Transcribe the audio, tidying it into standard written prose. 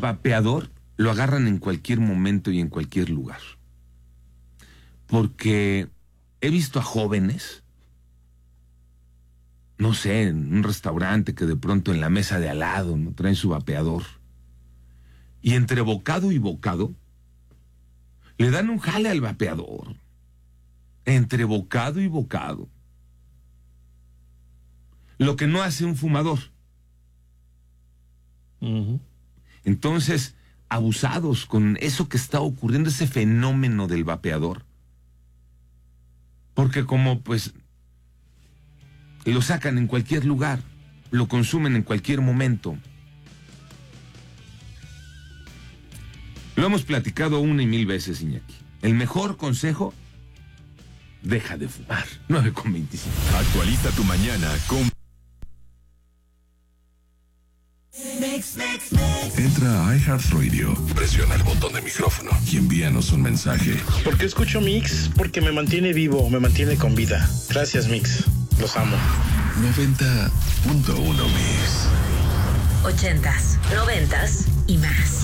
vapeador lo agarran en cualquier momento y en cualquier lugar. Porque he visto a jóvenes, no sé, en un restaurante que de pronto en la mesa de al lado, ¿no?, traen su vapeador. Y entre bocado y bocado, le dan un jale al vapeador. Entre bocado y bocado. Lo que no hace un fumador. Uh-huh. Entonces, abusados con eso que está ocurriendo, ese fenómeno del vapeador. Porque como pues lo sacan en cualquier lugar, lo consumen en cualquier momento. Lo hemos platicado 1 y 1000 veces, Iñaki. El mejor consejo: deja de fumar. 9:25. Actualiza tu mañana con... Entra a iHeartRadio, presiona el botón de micrófono y envíanos un mensaje. ¿Por qué escucho Mix? Porque me mantiene vivo, me mantiene con vida. Gracias, Mix. Los amo. 90.1 Mix. 80s, 90s y más.